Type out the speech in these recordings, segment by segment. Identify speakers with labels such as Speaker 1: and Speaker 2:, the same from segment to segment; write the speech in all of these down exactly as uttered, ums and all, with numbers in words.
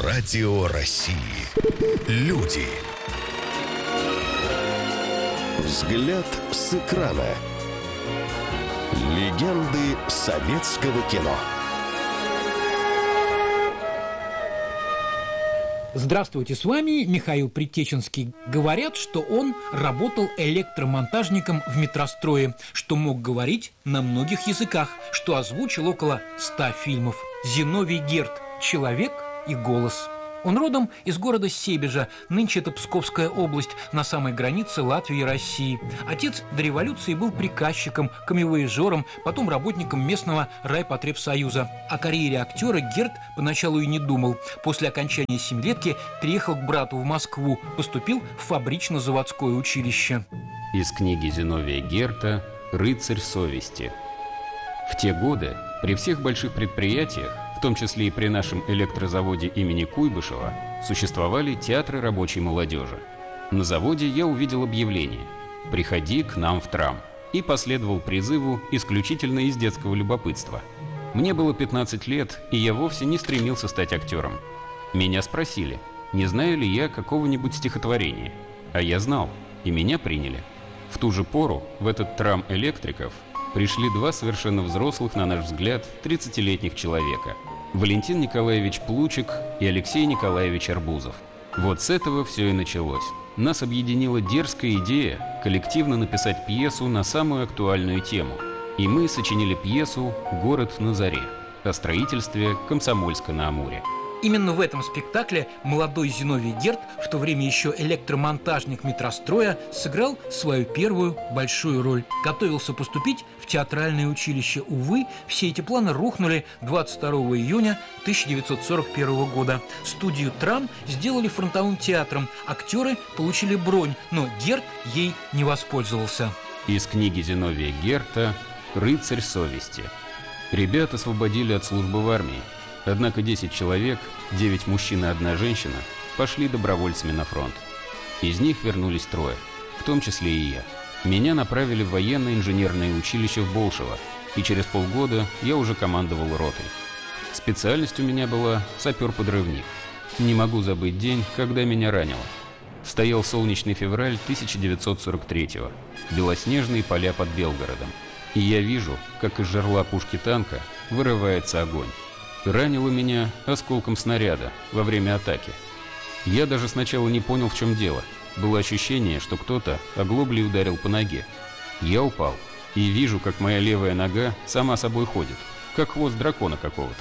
Speaker 1: Радио России. Люди. Взгляд с экрана. Легенды советского кино.
Speaker 2: Здравствуйте, с вами Михаил Предтеченский. Говорят, что он работал электромонтажником в метрострое, что мог говорить на многих языках, что озвучил около ста фильмов. Зиновий Герд. Человек и голос. Он родом из города Себежа, нынче это Псковская область, на самой границе Латвии и России. Отец до революции был приказчиком, камевояжером, потом работником местного райпотребсоюза. О карьере актера Герд поначалу и не думал. После окончания семилетки приехал к брату в Москву, поступил в фабрично-заводское училище.
Speaker 3: Из книги Зиновия Герда «Рыцарь совести». В те годы при всех больших предприятиях, в том числе и при нашем электрозаводе имени Куйбышева, существовали театры рабочей молодежи. На заводе я увидел объявление «Приходи к нам в трам» и последовал призыву исключительно из детского любопытства. Мне было пятнадцать лет, и я вовсе не стремился стать актером. Меня спросили, не знаю ли я какого-нибудь стихотворения, а я знал, и меня приняли. В ту же пору в этот трам электриков пришли два совершенно взрослых, на наш взгляд, тридцатилетних человека – Валентин Николаевич Плучик и Алексей Николаевич Арбузов. Вот с этого все и началось. Нас объединила дерзкая идея коллективно написать пьесу на самую актуальную тему. И мы сочинили пьесу «Город на заре» о строительстве Комсомольска-на-Амуре.
Speaker 2: Именно в этом спектакле молодой Зиновий Герд, в то время еще электромонтажник метростроя, сыграл свою первую большую роль. Готовился поступить в театральное училище. Увы, все эти планы рухнули двадцать второго июня тысяча девятьсот сорок первого года. Студию «Трам» сделали фронтовым театром. Актеры получили бронь, но Герд ей не воспользовался.
Speaker 3: Из книги Зиновия Герда «Рыцарь совести». Ребят освободили от службы в армии. Однако десять человек, девять мужчин и одна женщина, пошли добровольцами на фронт. Из них вернулись трое, в том числе и я. Меня направили в военное инженерное училище в Болшево, и через полгода я уже командовал ротой. Специальность у меня была сапер-подрывник. Не могу забыть день, когда меня ранило. Стоял солнечный февраль тысяча девятьсот сорок третьего, белоснежные поля под Белгородом. И я вижу, как из жерла пушки танка вырывается огонь. Ранило меня осколком снаряда во время атаки. Я даже сначала не понял, в чем дело. Было ощущение, что кто-то оглоблей ударил по ноге. Я упал и вижу, как моя левая нога сама собой ходит, как хвост дракона какого-то.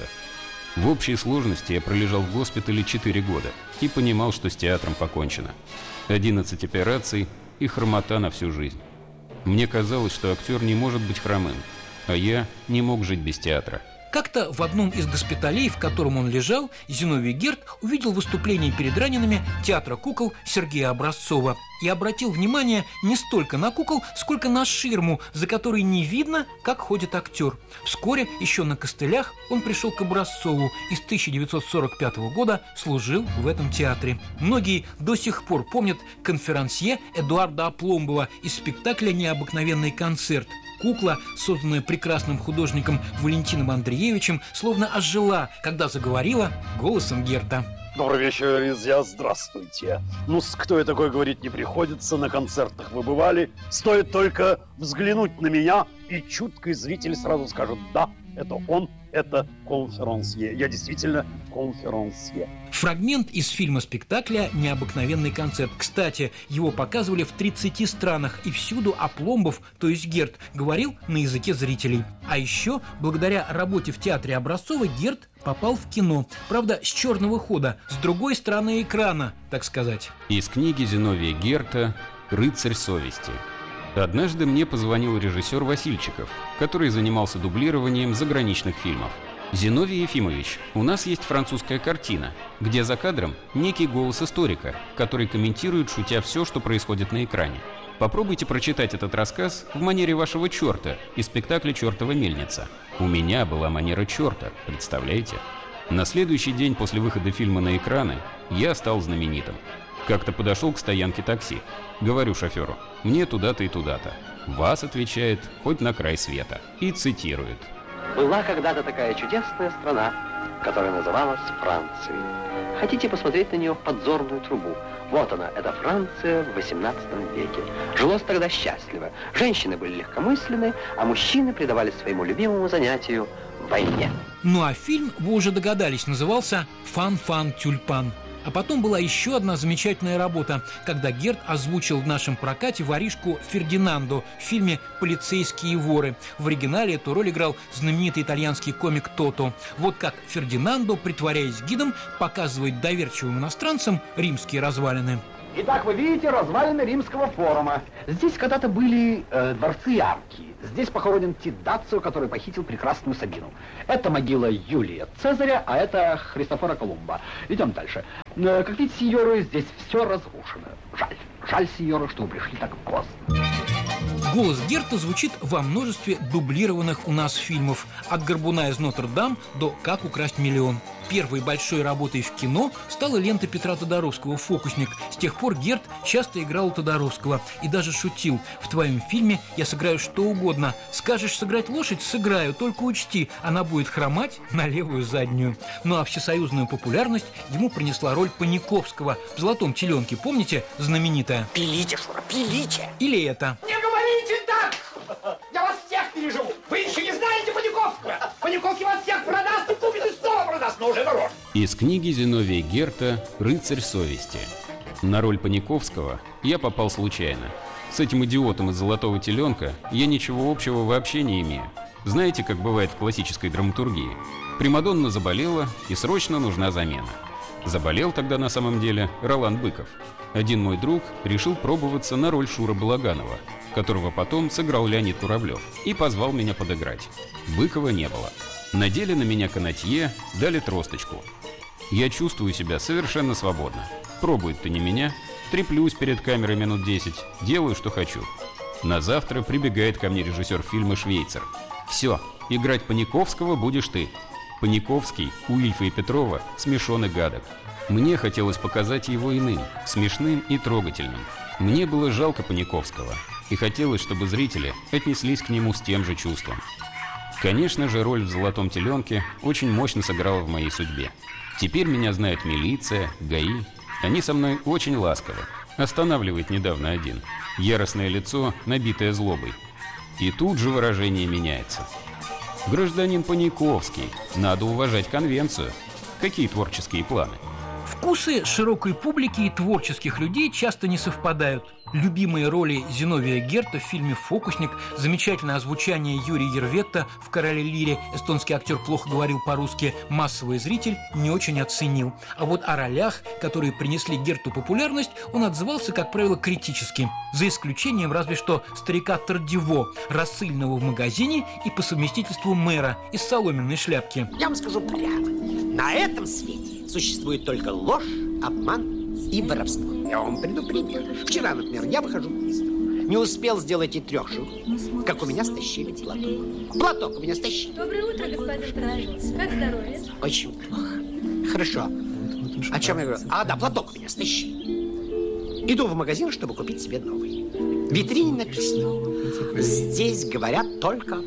Speaker 3: В общей сложности я пролежал в госпитале четыре года и понимал, что с театром покончено. одиннадцать операций и хромота на всю жизнь. Мне казалось, что актер не может быть хромым, а я не мог жить без театра.
Speaker 2: Как-то в одном из госпиталей, в котором он лежал, Зиновий Герд увидел выступление перед ранеными театра кукол Сергея Образцова и обратил внимание не столько на кукол, сколько на ширму, за которой не видно, как ходит актер. Вскоре, еще на костылях, он пришел к Образцову и с тысяча девятьсот сорок пятого года служил в этом театре. Многие до сих пор помнят конферансье Эдуарда Апломбова из спектакля «Необыкновенный концерт». Кукла, созданная прекрасным художником Валентином Андреевичем, словно ожила, когда заговорила голосом Герда.
Speaker 4: Добрый вечер, друзья, здравствуйте. Ну, кто я такой, говорить не приходится, на концертах вы бывали. Стоит только взглянуть на меня, и чуткий зритель сразу скажет: да, это он, это конферансье. Я действительно конферансье.
Speaker 2: Фрагмент из фильма-спектакля «Необыкновенный концерт». Кстати, его показывали в тридцати странах, и всюду Апломбов, то есть Герд, говорил на языке зрителей. А еще, благодаря работе в театре Образцова, Герд попал в кино. Правда, с черного хода, с другой стороны экрана, так сказать.
Speaker 3: Из книги Зиновия Герда «Рыцарь совести». Однажды мне позвонил режиссер Васильчиков, который занимался дублированием заграничных фильмов. «Зиновий Ефимович, у нас есть французская картина, где за кадром некий голос историка, который комментирует, шутя, все, что происходит на экране. Попробуйте прочитать этот рассказ в манере вашего черта из спектакля «Чертова мельница». У меня была манера черта, представляете? На следующий день после выхода фильма на экраны я стал знаменитым. Как-то подошел к стоянке такси. Говорю шоферу: мне туда-то и туда-то. Вас, отвечает, хоть на край света. И цитирует:
Speaker 5: Была когда-то такая чудесная страна, которая называлась Францией. Хотите посмотреть на нее в подзорную трубу? Вот она, это Франция в восемнадцатом веке. Жилось тогда счастливо. Женщины были легкомысленны, а мужчины предавались своему любимому занятию – войне.
Speaker 2: Ну а фильм, вы уже догадались, назывался «Фан-фан-тюльпан». А потом была еще одна замечательная работа, когда Герт озвучил в нашем прокате воришку Фердинандо в фильме «Полицейские воры». В оригинале эту роль играл знаменитый итальянский комик Тото. Вот как Фердинандо, притворяясь гидом, показывает доверчивым иностранцам римские развалины.
Speaker 6: Итак, вы видите развалины Римского форума. Здесь когда-то были э, дворцы и арки. Здесь похоронен Тит Дацио, который похитил прекрасную Сабину. Это могила Юлия Цезаря, а это Христофора Колумба. Идем дальше. Э, как видите, сеньоры, здесь все разрушено. Жаль. Жаль, сеньоры, что вы пришли так поздно.
Speaker 2: Голос Герта звучит во множестве дублированных у нас фильмов. От «Горбуна из Нотр-Дам» до «Как украсть миллион». Первой большой работой в кино стала лента Петра Тодоровского «Фокусник». С тех пор Герт часто играл у Тодоровского и даже шутил: в твоем фильме я сыграю что угодно. Скажешь сыграть лошадь – сыграю, только учти, она будет хромать на левую заднюю. Ну а всесоюзную популярность ему принесла роль Паниковского в «Золотом теленке». Помните, знаменитая?
Speaker 7: Пилите, Шура, пилите!
Speaker 2: Или это?
Speaker 7: Не говорите так! Я вас всех переживу! Вы еще не знаете Паниковского! Паниковский вас всех продаст и купит, и снова продаст, но уже дороже!
Speaker 3: Из книги Зиновия Герта «Рыцарь совести». На роль Паниковского я попал случайно. С этим идиотом из «Золотого теленка» я ничего общего вообще не имею. Знаете, как бывает в классической драматургии? Примадонна заболела, и срочно нужна замена. Заболел тогда на самом деле Ролан Быков. Один мой друг решил пробоваться на роль Шура Балаганова, которого потом сыграл Леонид Куравлев, и позвал меня подыграть. Быкова не было. Надели на меня канатье, дали тросточку. Я чувствую себя совершенно свободно. Пробует-то не меня. Треплюсь перед камерой минут десять, делаю, что хочу. На завтра прибегает ко мне режиссер фильма Швейцер. «Все, играть Паниковского будешь ты». Паниковский у Ильфа и Петрова смешон и гадок. Мне хотелось показать его иным, смешным и трогательным. Мне было жалко Паниковского, и хотелось, чтобы зрители отнеслись к нему с тем же чувством. Конечно же, роль в «Золотом теленке» очень мощно сыграла в моей судьбе. Теперь меня знают милиция, ГАИ. Они со мной очень ласковы. Останавливает недавно один. Яростное лицо, набитое злобой. И тут же выражение меняется. «Гражданин Паниковский, надо уважать конвенцию». Какие творческие планы?
Speaker 2: Вкусы широкой публики и творческих людей часто не совпадают. Любимые роли Зиновия Герта в фильме «Фокусник», замечательное озвучание Юрия Ерветта в «Короле Лире», эстонский актер плохо говорил по-русски, массовый зритель не очень оценил. А вот о ролях, которые принесли Герту популярность, он отзывался, как правило, критически. За исключением разве что старика Тардиво, рассыльного в магазине и по совместительству мэра из соломенной шляпки.
Speaker 7: Я вам скажу прямо. На этом свете существует только ложь, обман и воровство. Я вам предупредил. Вчера, например, я выхожу из дому. Не успел сделать и трех шагов, как у меня стащили платок. Платок у меня стащили.
Speaker 8: Доброе утро, господин Стражниц. Как здоровье?
Speaker 7: Очень плохо. Хорошо. О чем я говорю? А, да, платок у меня стащили. Иду в магазин, чтобы купить себе новый. В витрине написано: здесь говорят только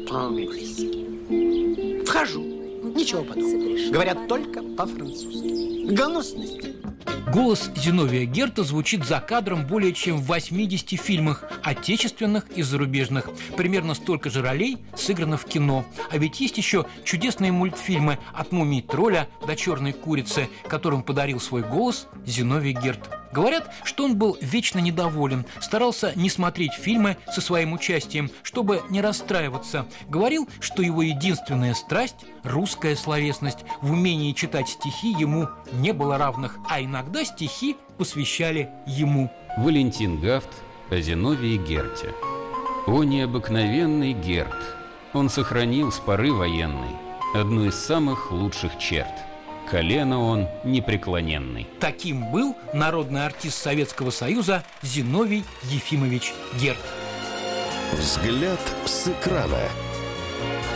Speaker 7: по-английски. Вхожу. Ничего подобного. Говорят только по-французски. Гнусности.
Speaker 2: Голос Зиновия Герта звучит за кадром более чем в восьмидесяти фильмах, отечественных и зарубежных. Примерно столько же ролей сыграно в кино. А ведь есть еще чудесные мультфильмы «От мумий-тролля до черной курицы», которым подарил свой голос Зиновий Герт. Говорят, что он был вечно недоволен, старался не смотреть фильмы со своим участием, чтобы не расстраиваться. Говорил, что его единственная страсть – русская словесность. В умении читать стихи ему не было равных, а иногда стихи посвящали ему.
Speaker 3: Валентин Гафт о Зиновии Герте. О необыкновенный Герт! Он сохранил с поры военной одну из самых лучших черт. Колено он непреклоненный.
Speaker 2: Таким был народный артист Советского Союза Зиновий Ефимович Герт.
Speaker 1: Взгляд с экрана.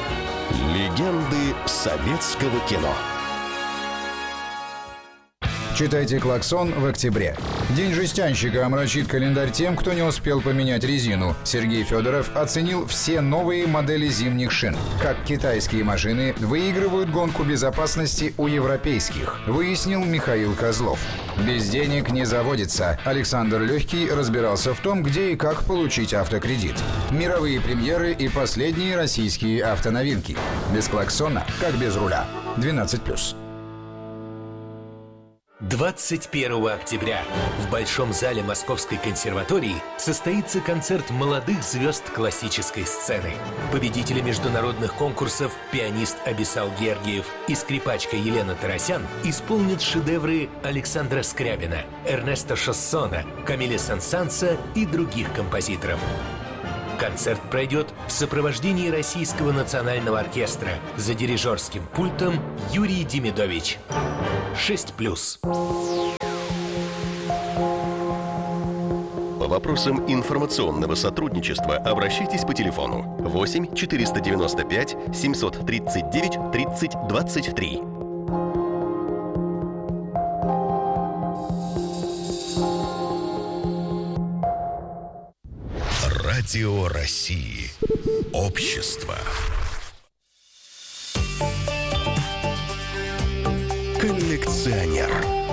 Speaker 1: Легенды советского кино.
Speaker 9: Читайте «Клаксон» в октябре. День жестянщика омрачит календарь тем, кто не успел поменять резину. Сергей Федоров оценил все новые модели зимних шин. Как китайские машины выигрывают гонку безопасности у европейских, выяснил Михаил Козлов. Без денег не заводится. Александр Легкий разбирался в том, где и как получить автокредит. Мировые премьеры и последние российские автоновинки. Без клаксона, как без руля. двенадцать плюс.
Speaker 10: двадцать первого октября в Большом зале Московской консерватории состоится концерт молодых звезд классической сцены. Победители международных конкурсов пианист Абисал Гергиев и скрипачка Елена Тарасян исполнят шедевры Александра Скрябина, Эрнеста Шассона, Камиля Сен-Санса и других композиторов. Концерт пройдет в сопровождении Российского национального оркестра за дирижерским пультом Юрий Демидович. шесть плюс.
Speaker 1: По вопросам информационного сотрудничества обращайтесь по телефону восемь четыреста девяносто пять семьсот тридцать девять тридцать двадцать три. Радио России. Общество. Коллекционер.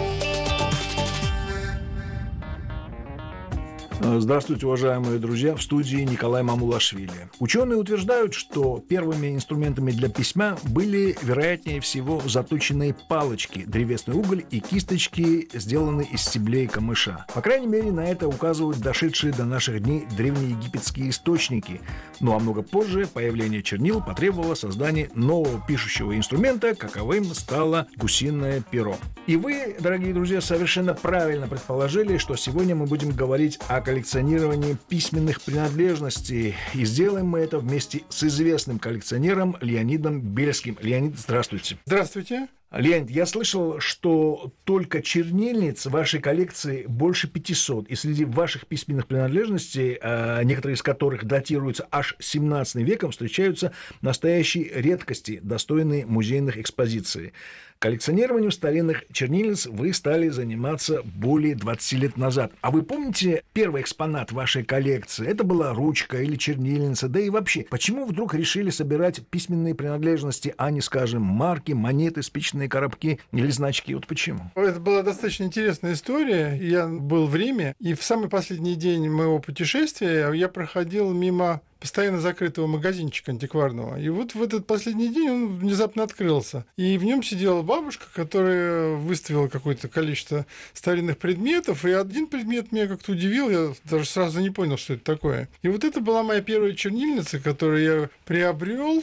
Speaker 11: Здравствуйте, уважаемые друзья, в студии Николай Мамулашвили. Ученые утверждают, что первыми инструментами для письма были, вероятнее всего, заточенные палочки, древесный уголь и кисточки, сделанные из стеблей камыша. По крайней мере, на это указывают дошедшие до наших дней древнеегипетские источники. Ну а много позже появление чернил потребовало создания нового пишущего инструмента, каковым стало гусиное перо. И вы, дорогие друзья, совершенно правильно предположили, что сегодня мы будем говорить о коллекционировании письменных принадлежностей. И сделаем мы это вместе с известным коллекционером Леонидом Бельским. Леонид, здравствуйте.
Speaker 12: Здравствуйте.
Speaker 11: Леонид, я слышал, что только чернильниц в вашей коллекции больше пятисот. И среди ваших письменных принадлежностей, некоторые из которых датируются аж семнадцатым веком, встречаются настоящие редкости, достойные музейных экспозиций. Коллекционированием старинных чернильниц вы стали заниматься более двадцати лет назад. А вы помните первый экспонат вашей коллекции? Это была ручка или чернильница? Да и вообще, почему вдруг решили собирать письменные принадлежности, а не, скажем, марки, монеты, спичечные коробки или значки? Вот почему?
Speaker 12: Это была достаточно интересная история. Я был в Риме, и в самый последний день моего путешествия я проходил мимо постоянно закрытого магазинчика антикварного. И вот в этот последний день он внезапно открылся. И в нем сидела бабушка, которая выставила какое-то количество старинных предметов. И один предмет меня как-то удивил. Я даже сразу не понял, что это такое. И вот это была моя первая чернильница, которую я приобрел.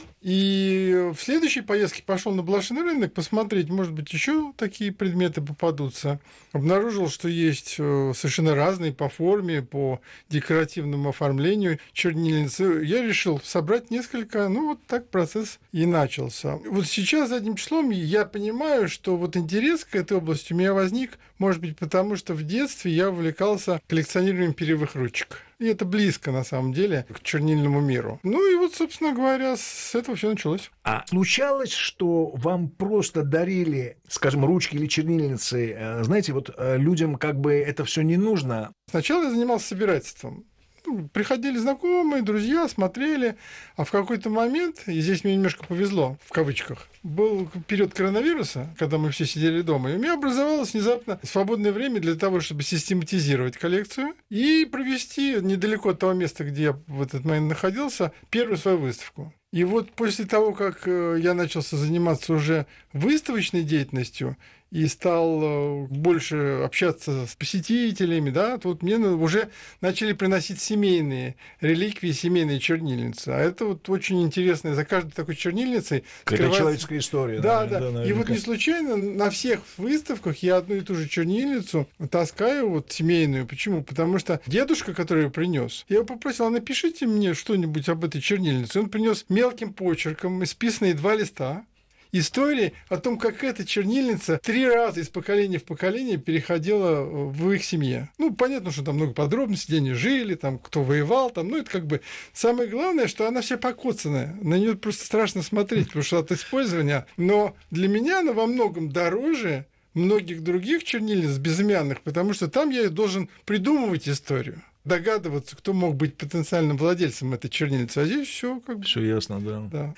Speaker 12: И в следующей поездке пошел на блошиный рынок посмотреть, может быть, еще такие предметы попадутся. Обнаружил, что есть совершенно разные по форме, по декоративному оформлению чернильницы. Я решил собрать несколько, ну вот так процесс и начался. Вот сейчас задним числом я понимаю, что вот интерес к этой области у меня возник, может быть, потому что в детстве я увлекался коллекционированием перьевых ручек. И это близко, на самом деле, к чернильному миру. Ну и вот, собственно говоря, с этого все началось.
Speaker 11: А случалось, что вам просто дарили, скажем, ручки или чернильницы? Знаете, вот людям как бы это все не нужно.
Speaker 12: Сначала я занимался собирательством. Приходили знакомые, друзья, смотрели, а в какой-то момент, и здесь мне немножко повезло, в кавычках, был период коронавируса, когда мы все сидели дома, и у меня образовалось внезапно свободное время для того, чтобы систематизировать коллекцию и провести недалеко от того места, где я в этот момент находился, первую свою выставку. И вот после того, как я начался заниматься уже выставочной деятельностью, и стал больше общаться с посетителями, да, тут мне уже начали приносить семейные реликвии, семейные чернильницы. А это вот очень интересно. За каждой такой чернильницей
Speaker 11: скрывается... Это человеческая история.
Speaker 12: Да, да. да. И вот не случайно на всех выставках я одну и ту же чернильницу таскаю, вот семейную. Почему? Потому что дедушка, который ее принес, я его попросил, напишите мне что-нибудь об этой чернильнице. Он принес мелким почерком исписанные два листа истории о том, как эта чернильница три раза из поколения в поколение переходила в их семье. Ну, понятно, что там много подробностей, где они жили, там, кто воевал, там, ну, это как бы самое главное, что она вся покоцанная. На нее просто страшно смотреть, потому что от использования. Но для меня она во многом дороже многих других чернильниц безымянных, потому что там я должен придумывать историю, догадываться, кто мог быть потенциальным владельцем этой чернильницы. А здесь все как бы...
Speaker 11: Все ясно, да.
Speaker 12: да.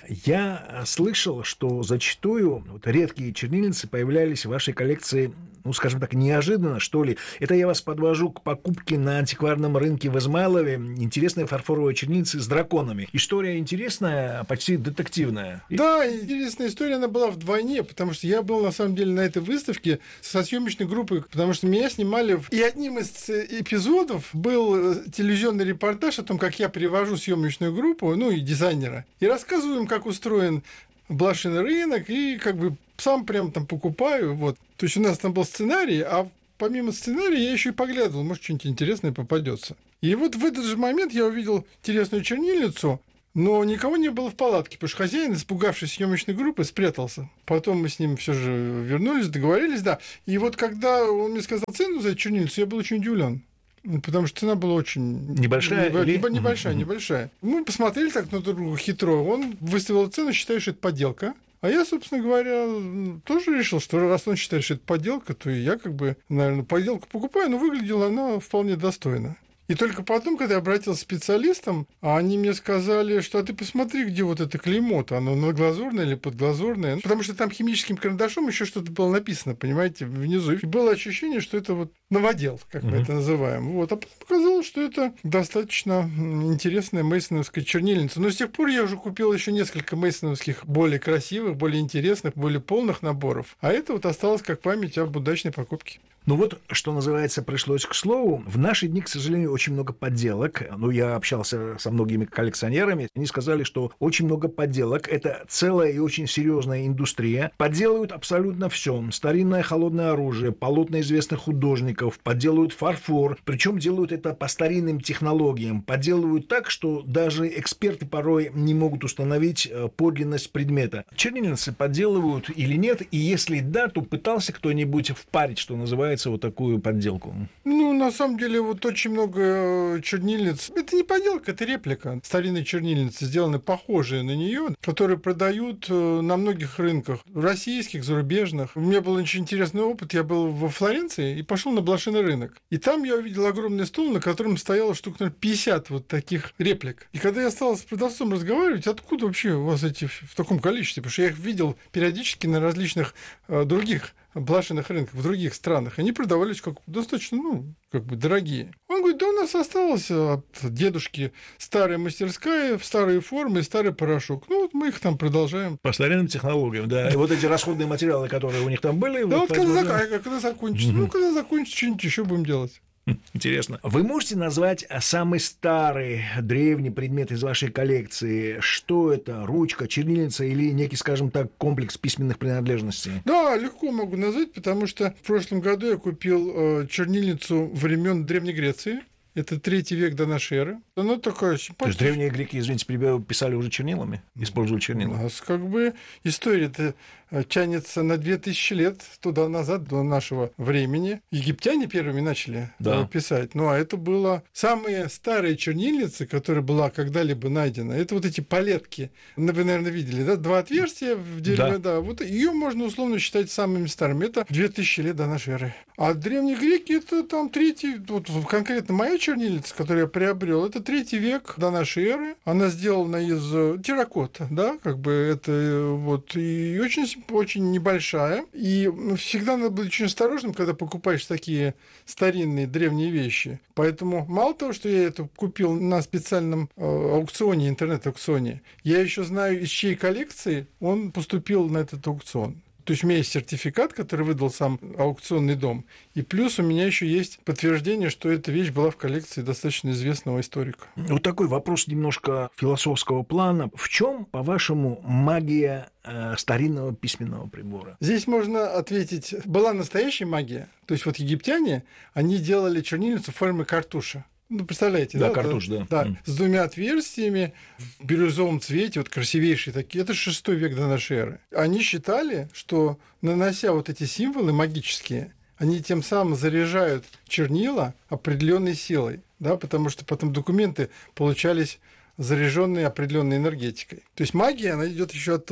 Speaker 11: Я слышал, что зачастую вот редкие чернильницы появлялись в вашей коллекции, ну, скажем так, неожиданно, что ли. Это я вас подвожу к покупке на антикварном рынке в Измайлове интересной фарфоровой чернильницы с драконами. История интересная, почти детективная.
Speaker 12: Да, интересная история, она была вдвойне, потому что я был, на самом деле, на этой выставке со съемочной группой, потому что меня снимали... В... И одним из эпизодов был телевизионный репортаж о том, как я привожу съемочную группу, ну и дизайнера, и рассказываю им, как устроен блошиный рынок, и как бы сам прям там покупаю. Вот. То есть у нас там был сценарий, а помимо сценария я еще и поглядывал, может, что-нибудь интересное попадется. И вот в этот же момент я увидел интересную чернильницу, но никого не было в палатке, потому что хозяин, испугавшись съемочной группы, спрятался. Потом мы с ним все же вернулись, договорились, да. И вот когда он мне сказал цену за эту чернильницу, я был очень удивлен. Потому что цена была очень...
Speaker 11: Небольшая?
Speaker 12: Небо...
Speaker 11: Или...
Speaker 12: Небольшая, небольшая. Мы посмотрели так на друг друга хитро. Он выставил цену, считая, что это подделка. А я, собственно говоря, тоже решил, что раз он считает, что это подделка, то и я как бы, наверное, подделку покупаю, но выглядела она вполне достойно. И только потом, когда я обратился к специалистам, они мне сказали, что а ты посмотри, где вот это клеймо-то, оно надглазурное или подглазурное. Потому что там химическим карандашом еще что-то было написано, понимаете, внизу. И было ощущение, что это вот новодел, как мы mm-hmm. это называем. Вот. А потом оказалось, что это достаточно интересная мейсоновская чернильница. Но с тех пор я уже купил еще несколько мейсоновских более красивых, более интересных, более полных наборов. А это вот осталось как память об удачной покупке.
Speaker 11: Ну вот, что называется, пришлось к слову. В наши дни, к сожалению, очень много подделок. Ну, я общался со многими коллекционерами. Они сказали, что очень много подделок. Это целая и очень серьезная индустрия. Подделывают абсолютно все. Старинное холодное оружие, полотна известных художников, подделывают фарфор. Причем делают это по старинным технологиям. Подделывают так, что даже эксперты порой не могут установить подлинность предмета. Чернильницы подделывают или нет? И если да, то пытался кто-нибудь впарить, что называется, вот такую подделку?
Speaker 12: Ну, на самом деле, вот очень много чернильниц. Это не подделка, это реплика. Старинные чернильницы сделаны похожие на нее, которые продают на многих рынках, российских, зарубежных. У меня был очень интересный опыт. Я был во Флоренции и пошел на блошиный рынок. И там я увидел огромный стол, на котором стояло штук, наверное, пятьдесят вот таких реплик. И когда я стал с продавцом разговаривать, откуда вообще у вас эти в таком количестве? Потому что я их видел периодически на различных э, других блошиных рынках в других странах, они продавались как достаточно, ну, как бы дорогие. Он говорит, да у нас осталось от дедушки старая мастерская, старые формы, старый порошок. Ну, вот мы их там продолжаем.
Speaker 11: По старинным технологиям, да. И вот эти расходные материалы, которые у них там были...
Speaker 12: Да, вот когда закончится, ну, когда закончится, что-нибудь еще будем делать.
Speaker 11: Интересно. Вы можете назвать самый старый, древний предмет из вашей коллекции? Что это? Ручка, чернильница или некий, скажем так, комплекс письменных принадлежностей?
Speaker 12: Да, легко могу назвать, потому что в прошлом году я купил э, чернильницу времен Древней Греции. Это третий век до нашей эры. Она такая симпатичная.
Speaker 11: То есть древние греки, извините, писали уже чернилами? Использовали чернила?
Speaker 12: У нас как бы история-то тянется на две тысячи лет туда назад, до нашего времени. Египтяне первыми начали да. писать. Ну, а это было самые старые чернильницы, которая была когда-либо найдена. Это вот эти палетки. Вы, наверное, видели, да? Два отверстия в дереве. Да. Да. Вот ее можно условно считать самыми старыми. Это две тысячи лет до нашей эры. А древние греки, это там третий, вот конкретно моя чернильница, которую я приобрел, это третий век до нашей эры. Она сделана из терракота, да, как бы это вот, и очень, очень небольшая. И всегда надо быть очень осторожным, когда покупаешь такие старинные древние вещи. Поэтому мало того, что я это купил на специальном э, аукционе, интернет-аукционе, я еще знаю, из чьей коллекции он поступил на этот аукцион. То есть у меня есть сертификат, который выдал сам аукционный дом. И плюс у меня еще есть подтверждение, что эта вещь была в коллекции достаточно известного историка.
Speaker 11: Вот такой вопрос немножко философского плана. В чем, по-вашему, магия э, старинного письменного прибора?
Speaker 12: Здесь можно ответить, была настоящая магия. То есть вот египтяне, они делали чернильницу в форме картуша. Ну, представляете,
Speaker 11: да?
Speaker 12: Да,
Speaker 11: картуш, да.
Speaker 12: Да,
Speaker 11: mm.
Speaker 12: с двумя отверстиями, в бирюзовом цвете, вот красивейшие такие. Это шестой век до нашей эры. Они считали, что, нанося вот эти символы магические, они тем самым заряжают чернила определенной силой, да, потому что потом документы получались заряженные определенной энергетикой. То есть магия, она идет еще оттуда.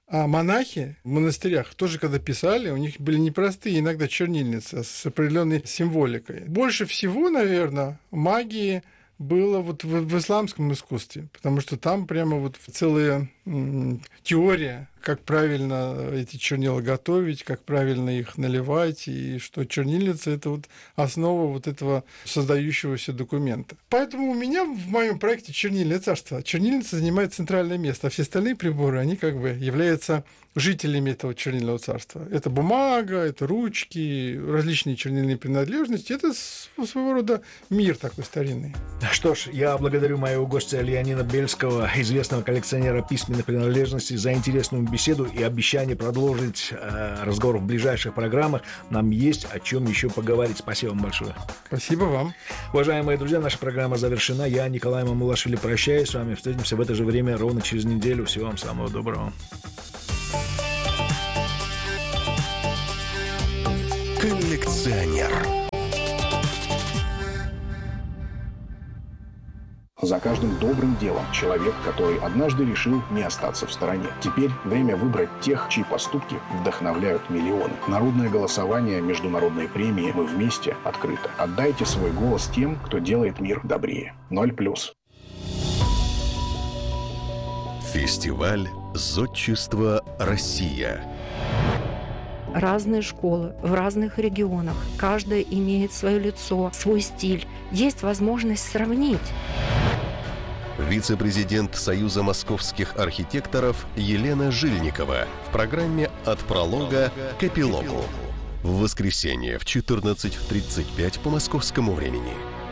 Speaker 12: А монахи в монастырях тоже, когда писали, у них были непростые иногда чернильницы с определенной символикой. Больше всего, наверное, магии было вот в, в исламском искусстве, потому что там прямо вот целая м, теория, как правильно эти чернила готовить, как правильно их наливать, и что чернильница — это вот основа вот этого создающегося документа. Поэтому у меня в моем проекте «Чернильное царство» чернильница занимает центральное место, а все остальные приборы, они как бы являются жителями этого чернильного царства. Это бумага, это ручки, различные чернильные принадлежности. Это своего рода мир такой старинный.
Speaker 11: Что ж, я благодарю моего гостя Леонида Бельского, известного коллекционера письменных принадлежностей, за интересную беседу и обещание продолжить э, разговор в ближайших программах. Нам есть о чем еще поговорить. Спасибо вам большое.
Speaker 12: Спасибо вам.
Speaker 11: Уважаемые друзья, наша программа завершена. Я, Николай Мамулашвили, прощаюсь с вами. Встретимся в это же время ровно через неделю. Всего вам самого доброго.
Speaker 1: Коллекционер.
Speaker 13: За каждым добрым делом человек, который однажды решил не остаться в стороне. Теперь время выбрать тех, чьи поступки вдохновляют миллионы. Народное голосование, международные премии «Мы вместе» открыто. Отдайте свой голос тем, кто делает мир добрее. Ноль плюс.
Speaker 1: Фестиваль «Зодчество Россия».
Speaker 14: Разные школы в разных регионах. Каждая имеет свое лицо, свой стиль. Есть возможность сравнить.
Speaker 1: Вице-президент Союза московских архитекторов Елена Жильникова в программе «От пролога к эпилогу». В воскресенье в четырнадцать тридцать пять по московскому времени.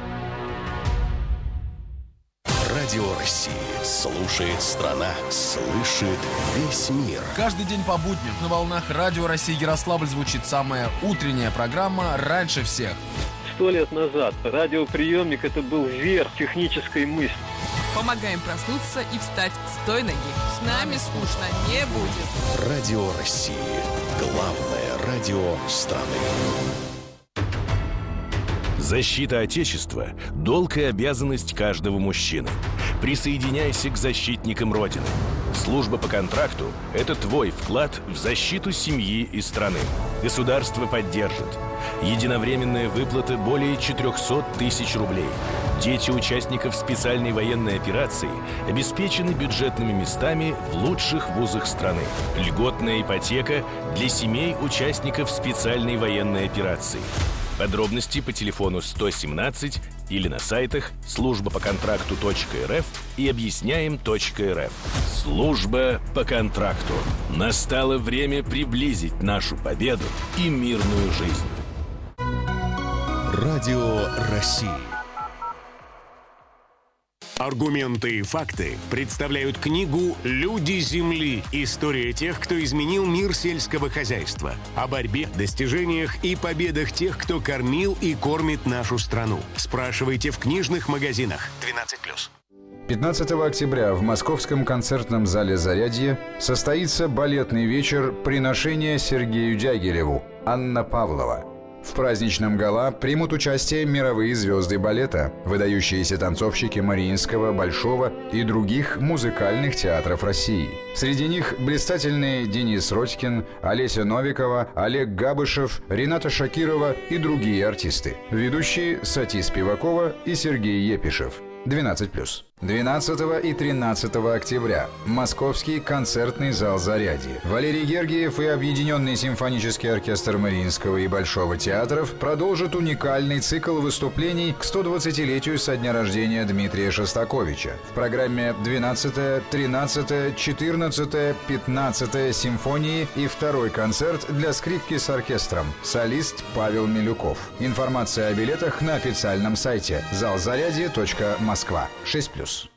Speaker 1: Радио России. Слушает страна, слышит весь мир.
Speaker 15: Каждый день по будням на волнах Радио России Ярославль звучит самая утренняя программа «Раньше всех».
Speaker 16: Сто лет назад радиоприемник — это был верх технической мысли.
Speaker 17: Помогаем проснуться и встать с той ноги. С нами скучно не будет.
Speaker 1: Радио России. Главное радио страны.
Speaker 18: Защита Отечества – долг и обязанность каждого мужчины. Присоединяйся к защитникам Родины. Служба по контракту – это твой вклад в защиту семьи и страны. Государство поддержит. Единовременная выплата более четыреста тысяч рублей. Дети участников специальной военной операции обеспечены бюджетными местами в лучших вузах страны. Льготная ипотека для семей участников специальной военной операции. Подробности по телефону сто семнадцать или на сайтах служба по контракту точка эр эф и объясняем точка эр эф. Служба по контракту. Настало время приблизить нашу победу и мирную жизнь.
Speaker 1: Радио России.
Speaker 19: Аргументы и факты представляют книгу «Люди Земли. История тех, кто изменил мир сельского хозяйства». О борьбе, достижениях и победах тех, кто кормил и кормит нашу страну. Спрашивайте в книжных магазинах. двенадцать плюс.
Speaker 9: пятнадцатого октября в московском концертном зале «Зарядье» состоится балетный вечер «Приношение Сергею Дягилеву» Анна Павлова. В праздничном гала примут участие мировые звезды балета, выдающиеся танцовщики Мариинского, Большого и других музыкальных театров России. Среди них блистательные Денис Родькин, Олеся Новикова, Олег Габышев, Рената Шакирова и другие артисты. Ведущие Сати Спивакова и Сергей Епишев. двенадцать плюс. двенадцатого и тринадцатого октября. Московский концертный зал «Зарядье». Валерий Гергиев и Объединенный симфонический оркестр Мариинского и Большого театров продолжат уникальный цикл выступлений к сто двадцатилетию со дня рождения Дмитрия Шостаковича. В программе двенадцатая, тринадцатая, четырнадцатая, пятнадцатая симфонии и второй концерт для скрипки с оркестром. Солист Павел Милюков. Информация о билетах на официальном сайте зал зарядье точка москва. шесть плюс.